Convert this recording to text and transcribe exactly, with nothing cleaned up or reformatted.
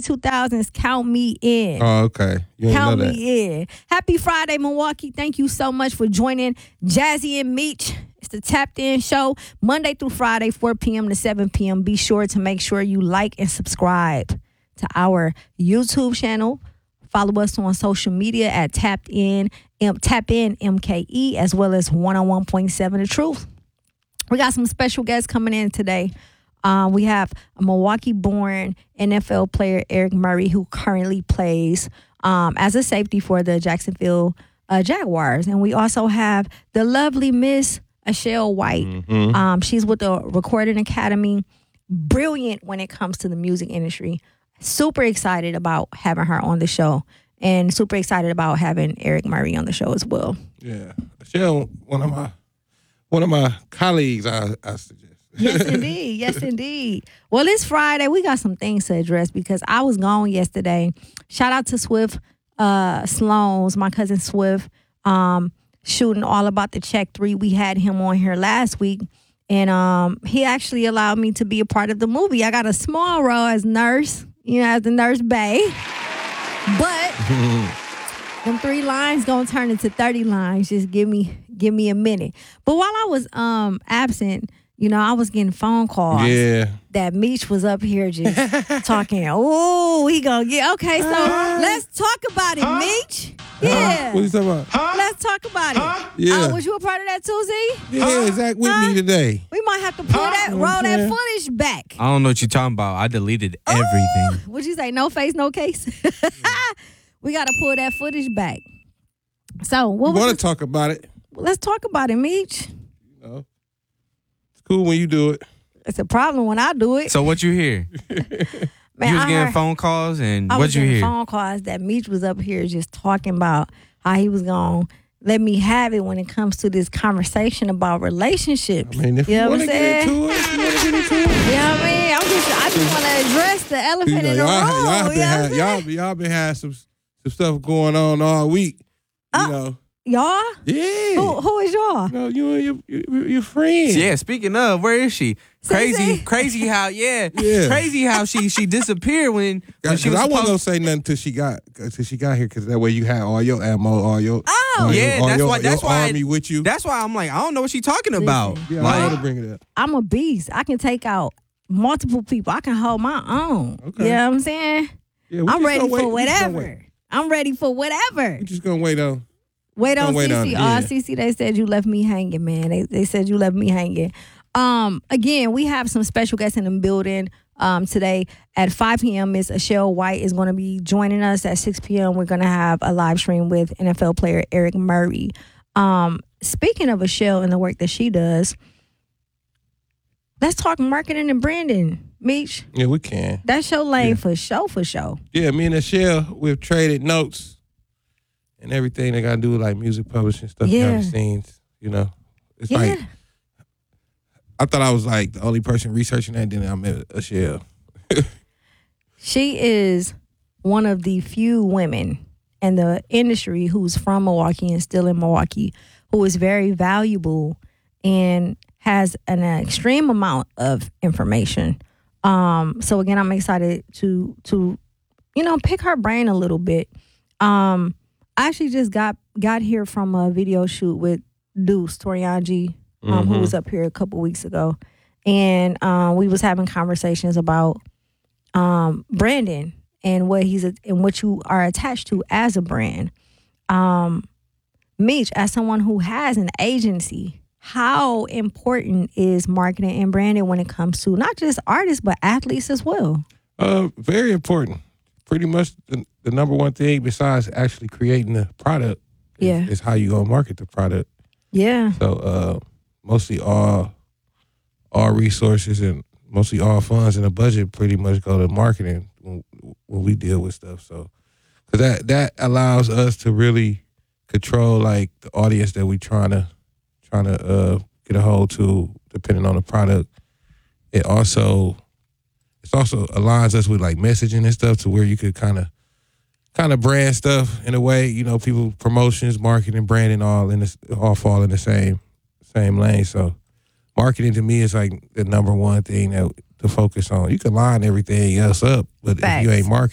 two thousands, count me in. Oh, okay. You didn't Count know that. me in. Happy Friday, Milwaukee. Thank you so much for joining Jazzy and Meech. It's the Tapped In Show, Monday through Friday, four p.m. to seven p.m. Be sure to make sure you like and subscribe to our YouTube channel. Follow us on social media at Tapped In, M, Tap In M K E, as well as one oh one point seven The Truth. We got some special guests coming in today. Uh, we have a Milwaukee-born N F L player, Eric Murray, who currently plays um, as a safety for the Jacksonville uh, Jaguars. And we also have the lovely Miss Ashell White. Mm-hmm. Um, she's with the Recording Academy. Brilliant when it comes to the music industry. Super excited about having her on the show. And super excited about having Eric Murray on the show as well. Yeah. Ashell, one of my one of my colleagues, I, I suggest. Yes, indeed. Yes, indeed. Well, it's Friday. We got some things to address because I was gone yesterday. Shout out to Swift uh, Sloans, my cousin Swift, um, shooting all about the Check three. We had him on here last week, and um, he actually allowed me to be a part of the movie. I got a small role as nurse, you know, as the nurse bae. But them three lines gonna turn into thirty lines. Just give me give me a minute. But while I was um absent, you know, I was getting phone calls Yeah. that Meech was up here just talking. Oh, he gonna get okay. So let's talk about it, Huh? Meech. Yeah, What you talking about? Huh? let's talk about it. Huh? Yeah. Uh, was you a part of that, Susie? Yeah, Zach Whitney Huh? today. We might have to pull Huh? that, You know what roll I'm that saying? footage back. I don't know what you're talking about. I deleted everything. What'd you say? No face, no case. We gotta pull that footage back. So what You was? want the- to talk about it? let's talk about it, Meech. You know, it's cool when you do it. It's a problem when I do it. So what you hear? Man, you was I getting heard- phone calls and I what was you getting hear? phone calls that Meech was up here just talking about how he was going to let me have it when it comes to this conversation about relationships. I mean, if you you, know what want I'm to get saying? into it, if you want to get into it. You know what I mean? I'm just, I just want to address the elephant You know, in the room. y'all, y'all, you been know had, what I'm y'all, saying? y'all been having some some stuff going on all week. You Uh, know, Y'all? yeah. Who, who is y'all? You know, you and your, your, your friend. Yeah, speaking of, where is she? Crazy, Cece? crazy how yeah, Yeah. crazy how she she disappeared when, when she Because was I wasn't supposed- gonna say nothing till she got till she got here. Because that way you had all your ammo, all your Oh. all Yeah, your, all that's your, why- that's your why- army with you. That's why I'm like, I don't know what she's talking about. Yeah, I like, want to bring it up. I'm a beast. I can take out multiple people. I can hold my own. Okay. You know what I'm saying? Yeah, we I'm just ready gonna wait. for We just gonna whatever. wait. I'm ready for whatever. We just gonna wait on. Wait on Don't wait on Cece. it, Oh, yeah. Cece, they said you left me hanging, man. They they said you left me hanging. Um, again, we have some special guests in the building um, today at five p.m. Miss Ashell White is going to be joining us at six p.m. We're going to have a live stream with N F L player Eric Murray. Um, speaking of Ashell and the work that she does, let's talk marketing and branding. Meech, Yeah, we can. that's your lane Yeah. for show, for show. Yeah, me and Ashell, we've traded notes and everything that got to do with like music publishing stuff Yeah. behind the scenes. You know, it's Yeah. like I thought I was like the only person researching that. Then I met Ashell. She is one of the few women in the industry who's from Milwaukee and still in Milwaukee, who is very valuable and has an extreme amount of information. Um, so again, I'm excited to to you know pick her brain a little bit. Um, I actually just got got here from a video shoot with Deuce Torianji, um, who Mhm. was up here a couple weeks ago, and um, we was having conversations about um, branding and what he's and what you are attached to as a brand. Um, Meech, as someone who has an agency, how important is marketing and branding when it comes to not just artists but athletes as well? Uh, very important. Pretty much the, the number one thing besides actually creating the product is, Yeah. is how you gonna market the product. Yeah, So uh, mostly all all resources and mostly all funds in the budget pretty much go to marketing when, when we deal with stuff. So because that that allows us to really control like the audience that we trying to trying to uh, get a hold to, depending on the product. It also it also aligns us with like messaging and stuff to where you could kind of kind of brand stuff in a way. You know, people promotions, marketing, branding, all in this all fall in the same same lane. So marketing to me is like the number one thing that to focus on. You can line everything else up, but if you Facts. ain't marketing.